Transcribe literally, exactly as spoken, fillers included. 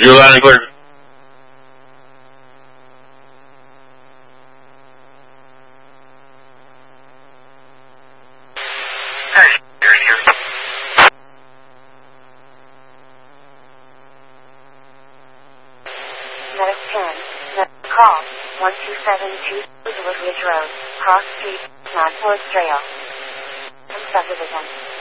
You got any questions? Hey, here, here. Medic ten. Medic call. one two seven two Ridge Road. Cross Street. Northwest Trail. Subdivision.